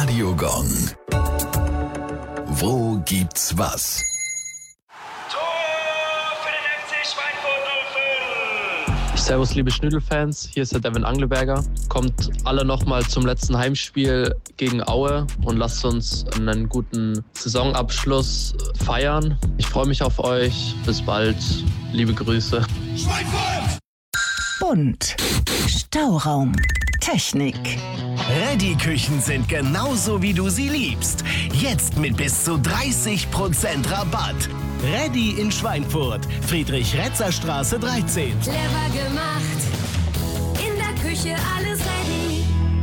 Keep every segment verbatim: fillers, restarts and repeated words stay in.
Radiogong. Wo gibt's was? Servus, liebe Schnüdelfans, hier ist der Devin Angleberger. Kommt alle nochmal zum letzten Heimspiel gegen Aue und lasst uns einen guten Saisonabschluss feiern. Ich freue mich auf euch. Bis bald. Liebe Grüße. Schweinfurt! Bunt. Stauraum. Technik. Reddy-Küchen sind genauso, wie du sie liebst. Jetzt mit bis zu dreißig Prozent Rabatt. Reddy in Schweinfurt. Friedrich-Retzer-Straße dreizehn. Clever gemacht. In der Küche alles ready.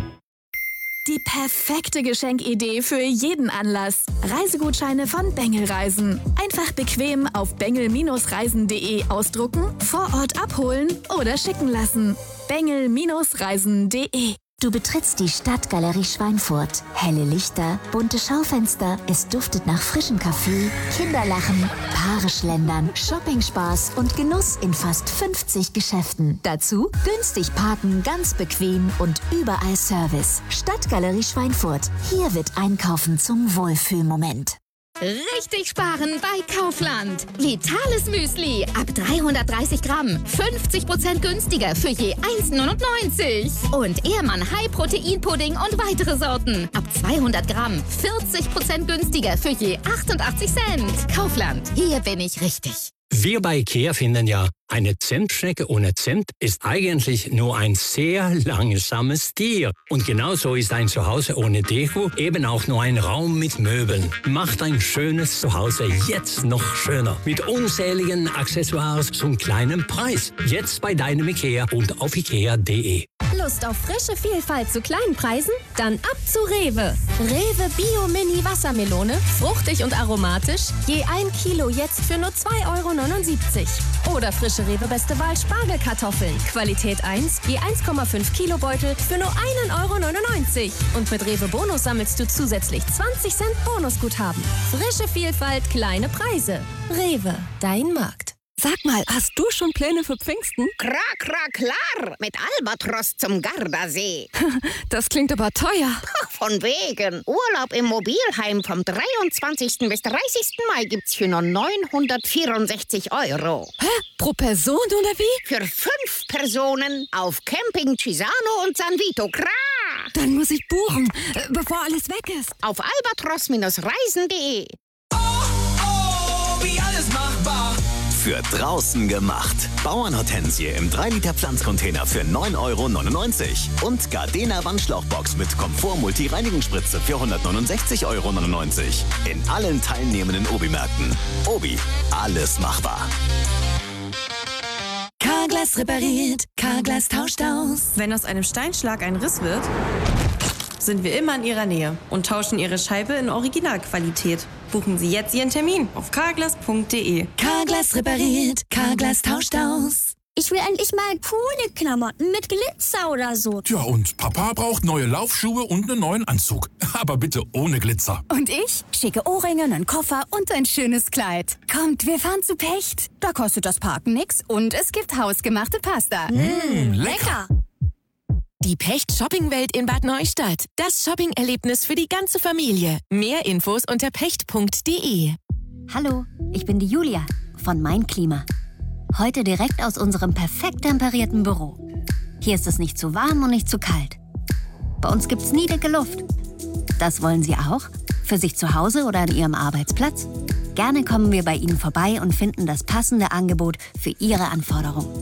Die perfekte Geschenkidee für jeden Anlass. Reisegutscheine von Bengel Reisen. Einfach bequem auf bengel Reisen punkt de ausdrucken, vor Ort abholen oder schicken lassen. bengel Reisen punkt de. Du betrittst die Stadtgalerie Schweinfurt. Helle Lichter, bunte Schaufenster, es duftet nach frischem Kaffee, Kinderlachen, Paare schlendern, Shopping-Spaß und Genuss in fast fünfzig Geschäften. Dazu günstig parken, ganz bequem und überall Service. Stadtgalerie Schweinfurt. Hier wird Einkaufen zum Wohlfühlmoment. Richtig sparen bei Kaufland. Vitales Müsli ab dreihundertdreißig Gramm. fünfzig Prozent günstiger für je eins neunundneunzig. Und Ehrmann High Protein Pudding und weitere Sorten. Ab zweihundert Gramm. vierzig Prozent günstiger für je achtundachtzig Cent. Kaufland. Hier bin ich richtig. Wir bei IKEA finden ja, eine Zimtschnecke ohne Zimt ist eigentlich nur ein sehr langsames Tier. Und genauso ist ein Zuhause ohne Deko eben auch nur ein Raum mit Möbeln. Macht ein schönes Zuhause jetzt noch schöner. Mit unzähligen Accessoires zum kleinen Preis. Jetzt bei deinem IKEA und auf ikea punkt de. Lust auf frische Vielfalt zu kleinen Preisen? Dann ab zu Rewe. Rewe Bio Mini Wassermelone, fruchtig und aromatisch, je ein Kilo jetzt für nur zwei Euro neunundsiebzig. Oder frische Rewe Beste Wahl Spargelkartoffeln, Qualität eins, je eins Komma fünf Kilo Beutel für nur ein Euro neunundneunzig. Und mit Rewe Bonus sammelst du zusätzlich zwanzig Cent Bonusguthaben. Frische Vielfalt, kleine Preise. Rewe, dein Markt. Sag mal, hast du schon Pläne für Pfingsten? Klar, klar, klar. Mit Albatros zum Gardasee. Das klingt aber teuer. Von wegen. Urlaub im Mobilheim vom dreiundzwanzigsten bis dreißigsten Mai gibt's für nur neunhundertvierundsechzig Euro. Hä? Pro Person oder wie? Für fünf Personen auf Camping Cisano und San Vito. Klar. Dann muss ich buchen, bevor alles weg ist. Auf albatros Reisen punkt de. Oh, oh, wie alles machbar. Für draußen gemacht. Bauernhortensie im drei Liter Pflanzcontainer für neun Euro neunundneunzig. Und Gardena Wandschlauchbox mit Komfort-Multi-Reinigungsspritze für hundertneunundsechzig Euro neunundneunzig. In allen teilnehmenden Obi-Märkten. Obi, alles machbar. Carglass repariert, Carglass tauscht aus. Wenn aus einem Steinschlag ein Riss wird, sind wir immer in Ihrer Nähe und tauschen Ihre Scheibe in Originalqualität. Buchen Sie jetzt Ihren Termin auf carglass punkt de. Carglass repariert, Carglass tauscht aus. Ich will endlich mal coole Klamotten mit Glitzer oder so. Tja, und Papa braucht neue Laufschuhe und einen neuen Anzug. Aber bitte ohne Glitzer. Und ich? Schicke Ohrringe, einen Koffer und ein schönes Kleid. Kommt, wir fahren zu Pecht. Da kostet das Parken nix und es gibt hausgemachte Pasta. Mmh, lecker. Die Pecht-Shopping-Welt in Bad Neustadt. Das Shopping-Erlebnis für die ganze Familie. Mehr Infos unter pecht punkt de. Hallo, ich bin die Julia von Mein Klima. Heute direkt aus unserem perfekt temperierten Büro. Hier ist es nicht zu warm und nicht zu kalt. Bei uns gibt's nie dicke Luft. Das wollen Sie auch? Für sich zu Hause oder an Ihrem Arbeitsplatz? Gerne kommen wir bei Ihnen vorbei und finden das passende Angebot für Ihre Anforderungen.